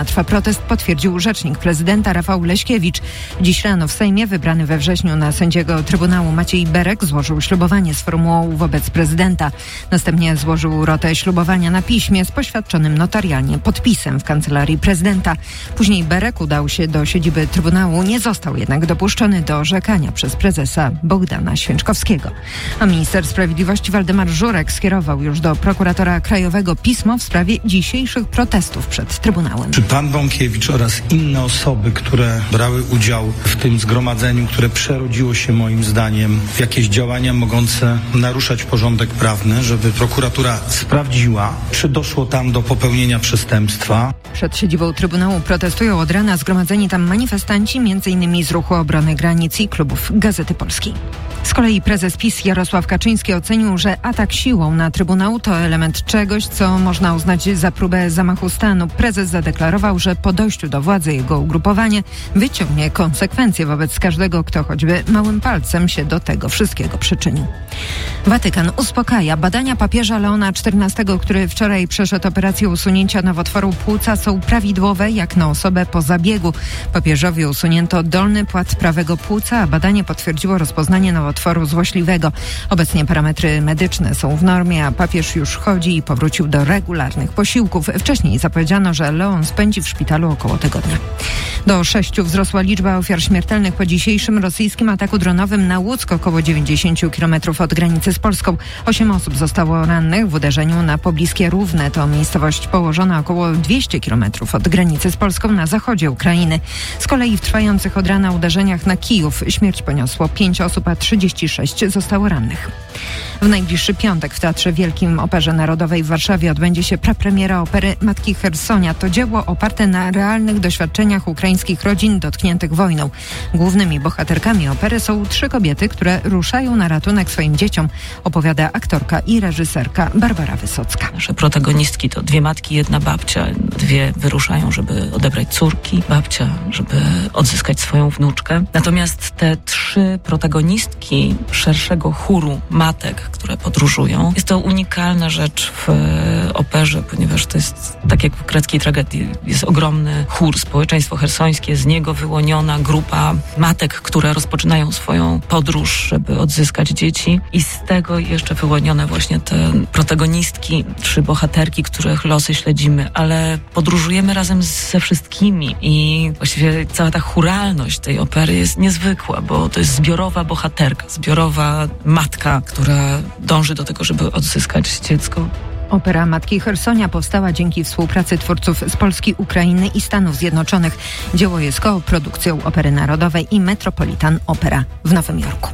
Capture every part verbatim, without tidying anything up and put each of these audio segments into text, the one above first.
dnia trwa protest, potwierdził rzecznik prezydenta Rafał Leśkiewicz. Dziś rano w Sejmie wybrany we wrześniu na sędziego Trybunału Maciej Berek złożył ślubowanie z formułą wobec prezydenta. Następnie złożył rotę ślubowania na piśmie z poświadczonym notarialnie podpisem w kancelarii prezydenta. Później Berek udał się do siedziby Trybunału, nie został jednak dopuszczony do orzekania przez prezesa Bogdana Święczkowskiego. A minister sprawiedliwości Waldemar Żurek skierował już do prokuratora krajowego pismo w sprawie dzisiejszych protestów przed Trybunałem. Czy pan Bąkiewicz oraz inne osoby, które brały udział w tym zgromadzeniu, które przerodziło się moim zdaniem w jakieś działania mogące naruszać porządek prawny, żeby prokuratura sprawdziła, czy doszło tam do popełnienia przestępstwa? Przed siedzibą Trybunału protestują od rana zgromadzeni tam manifestanci, między innymi z Ruchu Obrony Granic i klubów Gazety Polskiej. Z kolei prezes PiS Jarosław Kaczyński ocenił, że atak siłą na Trybunał to element czegoś, co można uznać za próbę zamachu stanu. Prezes zadeklarował, że po dojściu do władzy jego ugrupowanie wyciągnie konsekwencje wobec każdego, kto choćby małym palcem się do tego wszystkiego przyczynił. Watykan uspokaja. Badania papieża Leona czternastego, który wczoraj przeszedł operację usunięcia nowotworu płuca, są prawidłowe jak na osobę po zabiegu. Papieżowi usunięto dolny płat prawego płuca, a badanie potwierdziło rozpoznanie nowotworu złośliwego. Obecnie parametry medyczne są w normie, a papież już chodzi i powrócił do regularnych posiłków. Wcześniej zapowiedziano, że Leon spędzi w szpitalu około tygodnia. Do sześciu wzrosła liczba ofiar śmiertelnych po dzisiejszym rosyjskim ataku dronowym na Łuck, około dziewięćdziesiąt kilometrów od granicy z Polską. Osiem osób zostało rannych w uderzeniu na pobliskie Równe. To miejscowość położona około dwieście kilometrów od granicy z Polską na zachodzie Ukrainy. Z kolei w trwających od rana uderzeniach na Kijów śmierć poniosło pięć osób, a trzydzieści sześć zostało rannych. W najbliższy piątek w Teatrze Wielkim Operze Narodowej w Warszawie odbędzie się prapremiera opery Matki Chersonia. To dzieło oparte na realnych doświadczeniach ukraińskich rodzin dotkniętych wojną. Głównymi bohaterkami opery są trzy kobiety, które ruszają na ratunek swoim dzieciom, opowiada aktorka i reżyserka Barbara Wysocka. Nasze protagonistki to dwie matki, jedna babcia. Dwie wyruszają, żeby odebrać córki. Babcia, żeby odzyskać swoją wnuczkę. Natomiast te trzy protagonistki szerszego chóru matek, które podróżują. Jest to unikalna rzecz w operze, ponieważ to jest, tak jak w greckiej tragedii, jest ogromny chór, społeczeństwo chersońskie, z niego wyłoniona grupa matek, które rozpoczynają swoją podróż, żeby odzyskać dzieci i z tego jeszcze wyłonione właśnie te protagonistki, trzy bohaterki, których losy śledzimy, ale podróżujemy razem ze wszystkimi i właściwie cała ta chóralność tej opery jest niezwykła, bo to jest zbiorowa bohaterka, zbiorowa matka, która dąży do tego, żeby odzyskać dziecko. Opera Matki Chersonia powstała dzięki współpracy twórców z Polski, Ukrainy i Stanów Zjednoczonych. Dzieło jest koprodukcją Opery Narodowej i Metropolitan Opera w Nowym Jorku.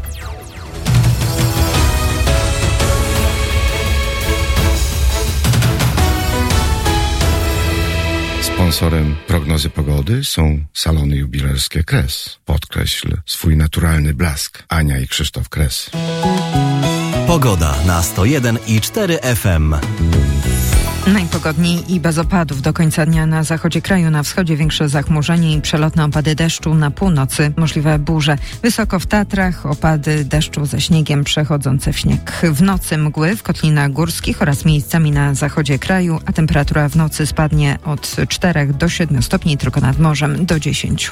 Sponsorem prognozy pogody są salony jubilerskie Kres. Podkreśl swój naturalny blask. Ania i Krzysztof Kres. Pogoda na sto jeden i cztery F M. Najpogodniej i bez opadów do końca dnia na zachodzie kraju, na wschodzie większe zachmurzenie i przelotne opady deszczu, na północy możliwe burze. Wysoko w Tatrach opady deszczu ze śniegiem przechodzące w śnieg. W nocy mgły w kotlinach górskich oraz miejscami na zachodzie kraju, a temperatura w nocy spadnie od czterech do siedmiu stopni, tylko nad morzem do dziesięciu.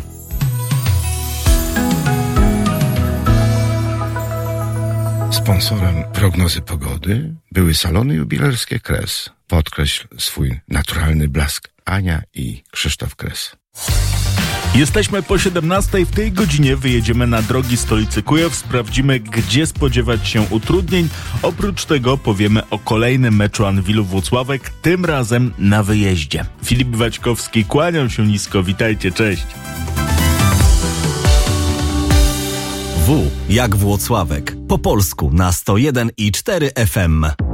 Sponsorem prognozy pogody były salony jubilerskie Kres. Podkreśl swój naturalny blask. Ania i Krzysztof Kres. Jesteśmy po siedemnastej. W tej godzinie wyjedziemy na drogi stolicy Kujow. Sprawdzimy, gdzie spodziewać się utrudnień. Oprócz tego powiemy o kolejnym meczu Anwilu Włocławek, tym razem na wyjeździe. Filip Waćkowski, kłaniam się nisko. Witajcie, cześć. W jak Włocławek. Po polsku na sto jeden i cztery F M.